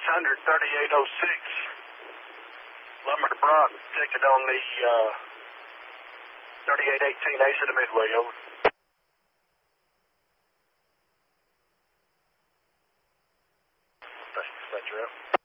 3806. Lumber to Brock, detected on the 3818 ace of the Midway, over. Dispatcher up.